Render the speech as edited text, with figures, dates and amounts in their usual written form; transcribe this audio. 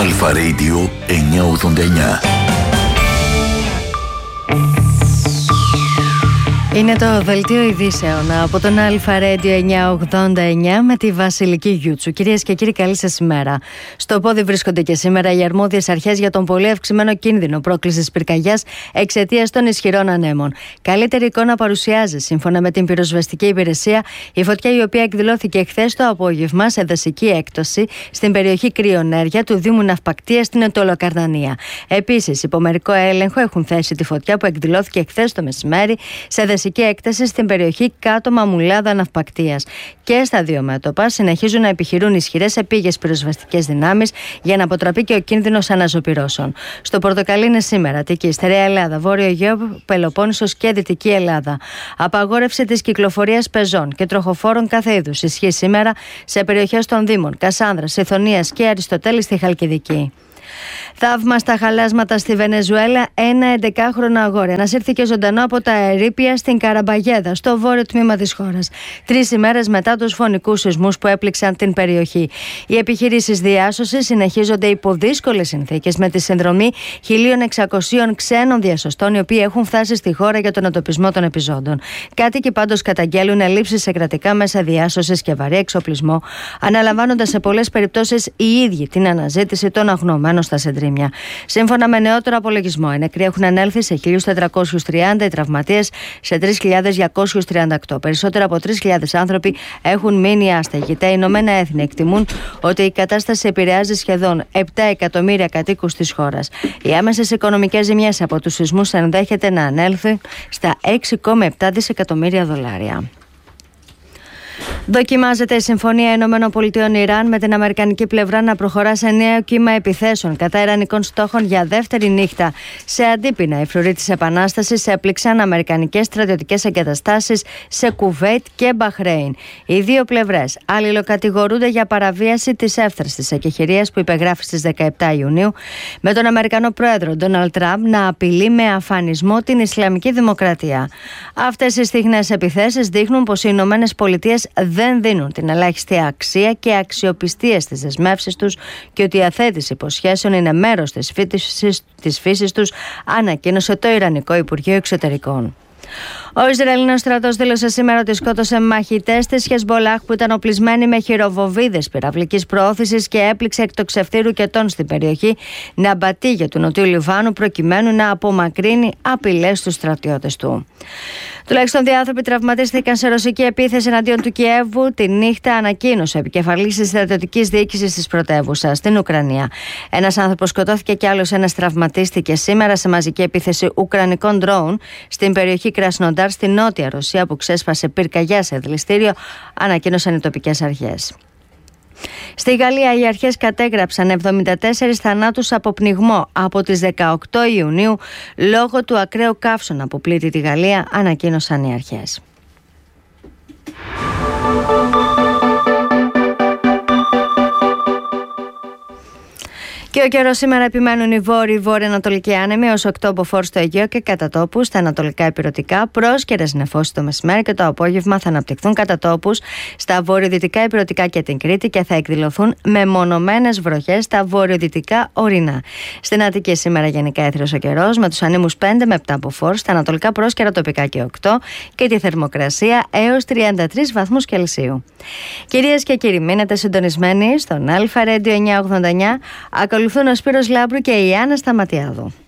Αλφα Radio 989. Είναι το δελτίο ειδήσεων από τον Αλφα Radio 989 με τη Βασιλική Γιούτσου. Κυρίες και κύριοι, καλή σας ημέρα. Στο πόδι βρίσκονται και σήμερα οι αρμόδιες αρχές για τον πολύ αυξημένο κίνδυνο πρόκλησης πυρκαγιάς εξαιτίας των ισχυρών ανέμων. Καλύτερη εικόνα παρουσιάζει, σύμφωνα με την πυροσβεστική υπηρεσία, η φωτιά η οποία εκδηλώθηκε χθες το απόγευμα σε δασική έκπτωση στην περιοχή Κρυονέρια του Δήμου Ναυπακτίας στην Ετωλοκαρνανία. Επίσης, υπό μερικό έλεγχο έχουν θέσει τη φωτιά που εκδηλώθηκε χθες το μεσημέρι σε δασική έκταση στην περιοχή Κάτω Μαμουλάδα Ναυπακτίας. Και στα δύο μέτωπα συνεχίζουν να επιχειρούν ισχυρές επίγειες πυροσβεστικές δυνάμεις για να αποτραπεί και ο κίνδυνος αναζωπυρώσεων. Στο Πορτοκαλί είναι σήμερα Αττική, Στερεά Ελλάδα, Βόρειο Αιγαίο, Πελοπόννησος και Δυτική Ελλάδα. Απαγόρευση της κυκλοφορίας πεζών και τροχοφόρων κάθε είδους ισχύει σήμερα σε περιοχές των Δήμων Κασάνδρας, Ιθωνίας και Αριστοτέλη στη Χαλκιδική. Θαύμαστα χαλάσματα στη Βενεζουέλα. Ένα 11χρονο αγόρι ανασύρθηκε ζωντανό από τα ερείπια στην Καραμπαγέδα, στο βόρειο τμήμα της χώρας, 3 ημέρες μετά τους φωνικούς σεισμούς που έπληξαν την περιοχή. Οι επιχειρήσεις διάσωσης συνεχίζονται υπό δύσκολες συνθήκες με τη συνδρομή 1.600 ξένων διασωστών, οι οποίοι έχουν φτάσει στη χώρα για τον εντοπισμό των επιζώντων. Κάτοικοι πάντως καταγγέλουν ελλείψεις σε κρατικά μέσα διάσωσης και βαρύ εξοπλισμό, αναλαμβάνοντας σε πολλές περιπτώσεις οι ίδιοι την αναζήτηση των αγνοωμένων στα συντρίμμια. Σύμφωνα με νεότερο απολογισμό, οι νεκροί έχουν ανέλθει σε 1.430, οι τραυματίες σε 3.238. Περισσότερο από 3.000 άνθρωποι έχουν μείνει άστεγοι. Τα Ηνωμένα Έθνη εκτιμούν ότι η κατάσταση επηρεάζει σχεδόν 7 εκατομμύρια κατοίκους της χώρας. Οι άμεσες οικονομικές ζημιές από τους σεισμούς ενδέχεται να ανέλθουν στα 6,7 δισεκατομμύρια δολάρια. Δοκιμάζεται η Συμφωνία ΗΠΑ-Ιράν με την αμερικανική πλευρά να προχωρά σε νέο κύμα επιθέσεων κατά ιρανικών στόχων για δεύτερη νύχτα. Σε αντίπεινα, οι φρουροί της Επανάστασης έπληξαν αμερικανικές στρατιωτικές εγκαταστάσεις σε Κουβέιτ και Μπαχρέιν. Οι δύο πλευρές αλληλοκατηγορούνται για παραβίαση της εύθραυστης εκεχηρίας που υπεγράφει στις 17 Ιουνίου, με τον Αμερικανό πρόεδρο Ντόναλντ Τραμπ να απειλεί με αφανισμό την Ισλαμική Δημοκρατία. Αυτές οι στιγνές επιθέσεις δείχνουν πως οι ΗΠΑ δεν δίνουν την ελάχιστη αξία και αξιοπιστία στις δεσμεύσεις τους και ότι η αθέτηση υποσχέσεων είναι μέρος της φύσης τους, ανακοίνωσε το Ιρανικό Υπουργείο Εξωτερικών. Ο Ισραηλινός στρατός δήλωσε σήμερα ότι σκότωσε μαχητές της Χεσμπολάχ που ήταν οπλισμένοι με χειροβοβίδες πυραυλικής προώθησης και έπληξε εκ το ξεφτήρου κετών στην περιοχή Ναμπατίγια του Νοτιού Λιβάνου προκειμένου να απομακρύνει απειλές στους στρατιώτες του. Τουλάχιστον 2 άνθρωποι τραυματίστηκαν σε ρωσική επίθεση εναντίον του Κιέβου τη νύχτα, ανακοίνωσε ο επικεφαλής της στρατιωτικής διοίκησης της πρωτεύουσας στην Ουκρανία. Ένας άνθρωπος σκοτώθηκε και άλλος ένας τραυματίστηκε σήμερα σε μαζική επίθεση ουκρανικών ντρόουν στην περιοχή Κρασνοντάρ στη νότια Ρωσία που ξέσπασε πυρκαγιά σε δηληστήριο, ανακοίνωσαν οι τοπικές αρχές. Στη Γαλλία οι αρχές κατέγραψαν 74 θανάτους από πνιγμό από τις 18 Ιουνίου λόγω του ακραίου καύσωνα που πλήττει τη Γαλλία, ανακοίνωσαν οι αρχές. Και ο καιρός σήμερα επιμένουν οι βόρειο-ανατολικοί άνεμοι ως 8 μποφόρ στο Αιγαίο και κατά τόπους στα ανατολικά ηπειρωτικά, πρόσκαιρες νεφώσεις το μεσημέρι και το απόγευμα θα αναπτυχθούν κατά τόπους στα βορειοδυτικά ηπειρωτικά και την Κρήτη και θα εκδηλωθούν μεμονωμένες βροχές στα βορειοδυτικά ορεινά. Στην Αττική σήμερα γενικά έθριος ο καιρός με τους ανέμους 5 με 7 μποφόρ, στα ανατολικά πρόσκαιρα τοπικά και 8 και τη θερμοκρασία έως 33 βαθμούς Κελσίου. Κυρίες και κύριοι, μείνετε συντονισμένοι στον Αλφα Radio 989. Ακολουθούν ο Σπύρος Λάμπρου και η Άννα Σταματιάδου.